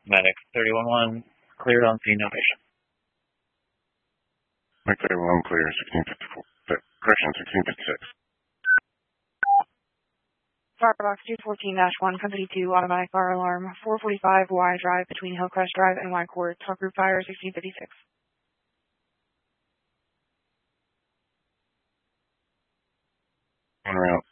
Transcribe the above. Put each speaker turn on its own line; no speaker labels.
Medic 311, cleared on scene, no patient.
Medic 311, clear 1654. Correction, 1656.
Firebox 214-1, Company 2, automatic fire alarm, 445 Y Drive between Hillcrest Drive and Y Court. Talk group fire 1656.
One round.